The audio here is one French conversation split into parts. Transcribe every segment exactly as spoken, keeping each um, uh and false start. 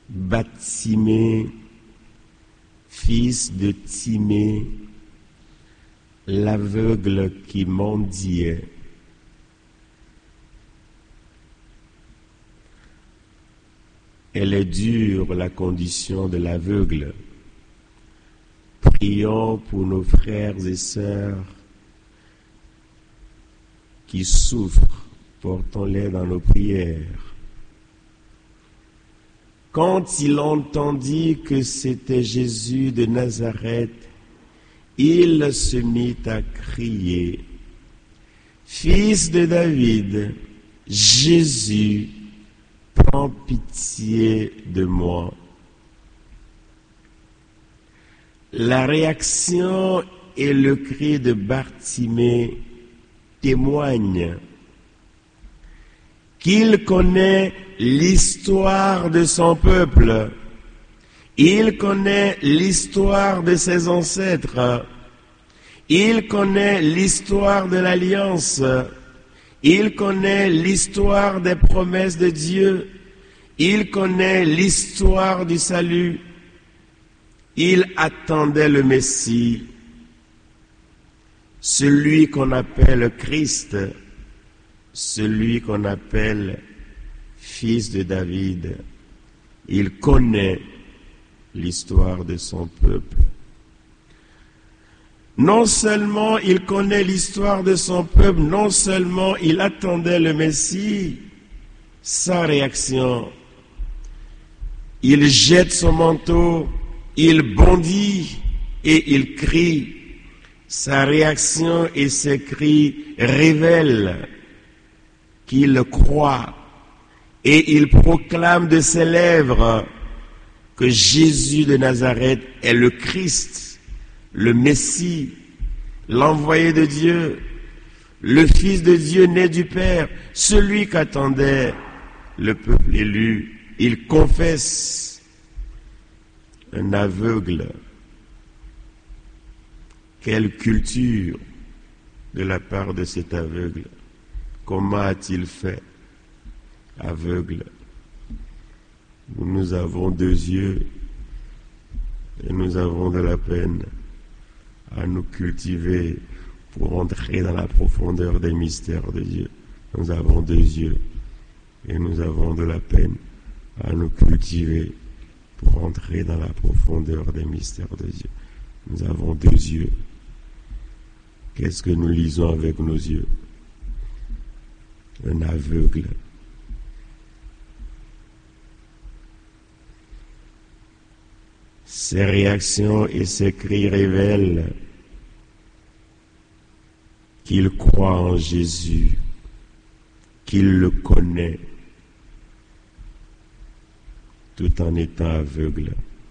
Bartimée, fils de Timée, l'aveugle qui mendiait. Elle est dure, la condition de l'aveugle. Prions pour nos frères et sœurs qui souffrent, portons-les dans nos prières. Quand il entendit que c'était Jésus de Nazareth, il se mit à crier, « Fils de David, Jésus, prends pitié de moi. » La réaction et le cri de Bartimée témoignent qu'il connaît l'histoire de son peuple, il connaît l'histoire de ses ancêtres, il connaît l'histoire de l'alliance, il connaît l'histoire des promesses de Dieu, il connaît l'histoire du salut. Il attendait le Messie, celui qu'on appelle Christ, celui qu'on appelle fils de David. Il connaît l'histoire de son peuple. Non seulement il connaît l'histoire de son peuple, non seulement il attendait le Messie, sa réaction, il jette son manteau, il bondit et il crie. Sa réaction et ses cris révèlent qu'il croit et il proclame de ses lèvres que Jésus de Nazareth est le Christ, le Messie, l'envoyé de Dieu, le Fils de Dieu né du Père, celui qu'attendait le peuple élu. Il confesse. Un aveugle, quelle culture de la part de cet aveugle. Comment a-t-il fait? Aveugle. Nous, nous avons deux yeux et nous avons de la peine à nous cultiver pour entrer dans la profondeur des mystères de Dieu. Nous avons deux yeux et nous avons de la peine à nous cultiver pour entrer dans la profondeur des mystères de Dieu. Nous avons deux yeux. Qu'est-ce que nous lisons avec nos yeux? Un aveugle. Ses réactions et ses cris révèlent qu'il croit en Jésus, qu'il le connaît, tout en étant aveugle.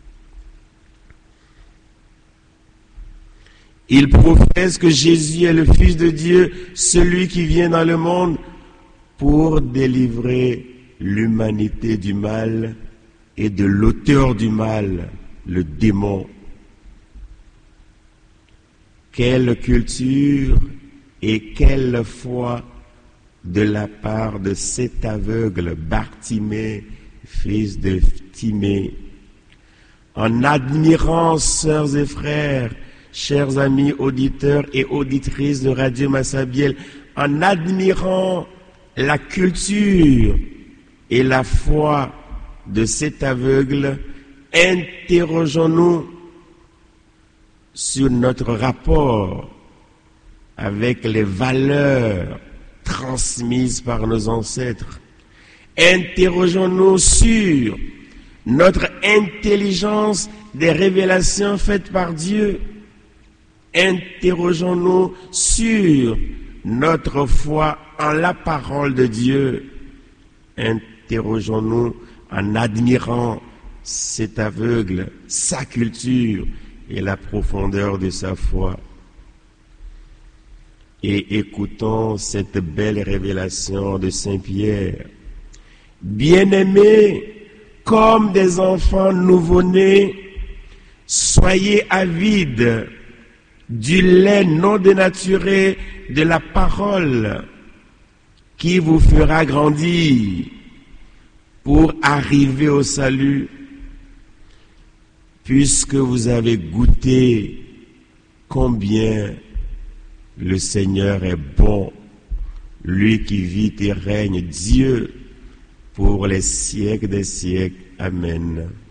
Il professe que Jésus est le Fils de Dieu, celui qui vient dans le monde pour délivrer l'humanité du mal et de l'auteur du mal, le démon. Quelle culture et quelle foi de la part de cet aveugle Bartimée, fils de Timée. En admirant, sœurs et frères, chers amis auditeurs et auditrices de Radio Massabielle, en admirant la culture et la foi de cet aveugle, interrogeons-nous sur notre rapport avec les valeurs transmises par nos ancêtres. Interrogeons-nous sur notre intelligence des révélations faites par Dieu. Interrogeons-nous sur notre foi en la parole de Dieu. Interrogeons-nous en admirant cet aveugle, sa culture et la profondeur de sa foi. Et écoutons cette belle révélation de Saint Pierre. Bien-aimés, comme des enfants nouveau-nés, soyez avides du lait non dénaturé de la parole qui vous fera grandir pour arriver au salut puisque vous avez goûté combien le Seigneur est bon, lui qui vit et règne, Dieu, pour les siècles des siècles. Amen.